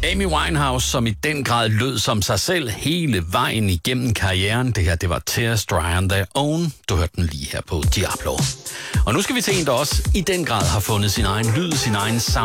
Amy Winehouse, som i den grad lød som sig selv hele vejen igennem karrieren. Det her, det var Tears Dry on Their Own. Du hørte den lige her på Diablo. Og nu skal vi til en, der også i den grad har fundet sin egen lyd, sin egen sound.